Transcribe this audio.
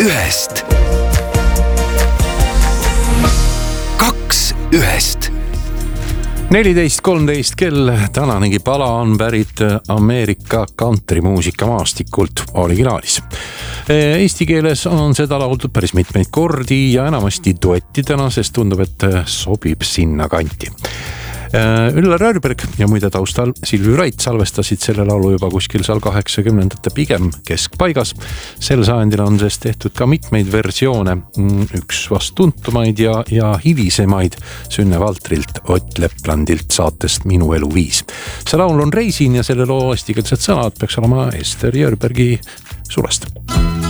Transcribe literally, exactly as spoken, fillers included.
ühest. Kaks ühest. neliteist kolmteist kell, tänanegi pala on pärit Ameerika kantrimuusika maastikult originaalis. Eesti keeles on seda lauldud päris mitmeid kordi ja enamasti duettidena, sest tundub, et sobib sinna kanti. Üllar Röörberg ja muide taustal Silvi Rait salvestasid selle laulu juba kuskil seal kaheksakümnendate pigem keskpaigas. Sel sajandil on sest tehtud ka mitmeid versioone, üks vast tuntumaid ja, ja hilisemaid Sünne Valtrilt, Ott Leplandilt saatest Minu elu viis. See laul on Reisin ja selle loo eestikeelsed sõnad peaks olema Ester Jörbergi sulest.